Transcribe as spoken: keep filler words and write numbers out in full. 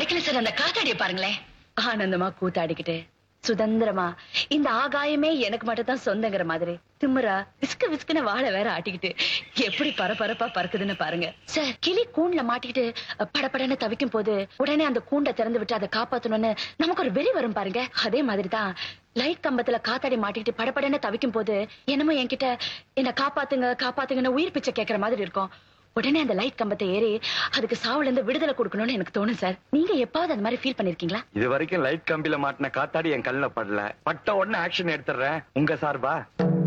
வைக்கல சார், அந்த காத்தாடிய பாருங்களேன். ஆனந்தமா கூத்தாடிக்கிட்டு சுதந்திரமா இந்த ஆகாயமே எனக்கு மட்டும் தான் சொந்தங்கிற மாதிரி திமிரா விஸ்கு விஸ்குன்னு வாழை வேற ஆட்டிக்கிட்டு எப்படி பரபரப்பா பறக்குதுன்னு பாருங்க சார். கிளி கூண்டுல மாட்டிக்கிட்டு படபடன்னு தவிக்கும் போது உடனே அந்த கூண்டை திறந்து விட்டு அதை காப்பாத்தணும்னு நமக்கு ஒரு வெறி வரும் பாருங்க. அதே மாதிரிதான் லைட் கம்பத்துல காத்தாடி மாட்டிக்கிட்டு படபடன்னு தவிக்கும் போது என்னமோ என்கிட்ட என்ன காப்பாத்துங்க காப்பாத்துங்கன்னு உயிர் பிச்சை கேட்கற மாதிரி இருக்கும். உடனே அந்த லைட் கம்பத்தை ஏறி அதுக்கு சாவுல இருந்து விடுதலை கொடுக்கணும்னு எனக்கு தோணும் சார். நீங்க எப்பாவது அந்த மாதிரி ஃபீல் பண்ணிருக்கீங்களா? இது வரைக்கும் லைட் கம்பியில மாட்டின காத்தாடி என் கல்ல படல. பட்ட உடனே ஆக்ஷன் எடுத்துறேன் உங்க சார்பா.